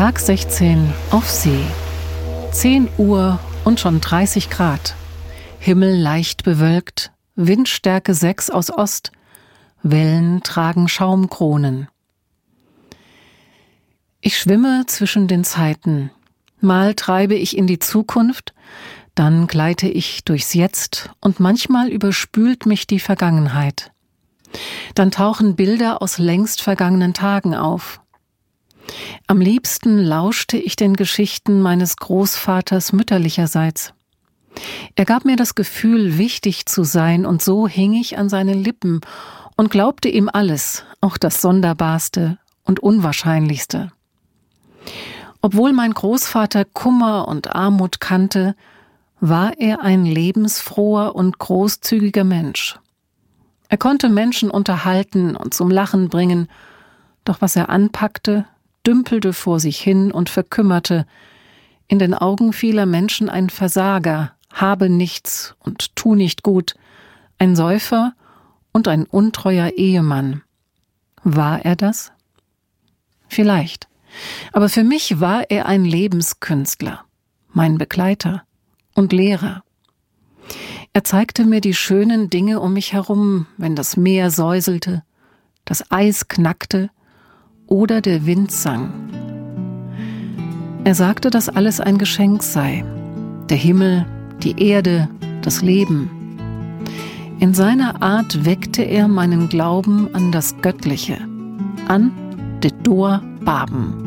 Tag 16 auf See. 10 Uhr und schon 30 Grad. Himmel leicht bewölkt, Windstärke 6 aus Ost. Wellen tragen Schaumkronen. Ich schwimme zwischen den Zeiten. Mal treibe ich in die Zukunft, dann gleite ich durchs Jetzt und manchmal überspült mich die Vergangenheit. Dann tauchen Bilder aus längst vergangenen Tagen auf. Am liebsten lauschte ich den Geschichten meines Großvaters mütterlicherseits. Er gab mir das Gefühl, wichtig zu sein, und so hing ich an seinen Lippen und glaubte ihm alles, auch das Sonderbarste und Unwahrscheinlichste. Obwohl mein Großvater Kummer und Armut kannte, war er ein lebensfroher und großzügiger Mensch. Er konnte Menschen unterhalten und zum Lachen bringen, doch was er anpackte, dümpelte vor sich hin und verkümmerte, in den Augen vieler Menschen ein Versager, habe nichts und tu nicht gut, ein Säufer und ein untreuer Ehemann. War er das? Vielleicht. Aber für mich war er ein Lebenskünstler, mein Begleiter und Lehrer. Er zeigte mir die schönen Dinge um mich herum, wenn das Meer säuselte, das Eis knackte oder der Wind sang. Er sagte, dass alles ein Geschenk sei. Der Himmel, die Erde, das Leben. In seiner Art weckte er meinen Glauben an das Göttliche, an de Dor Baben.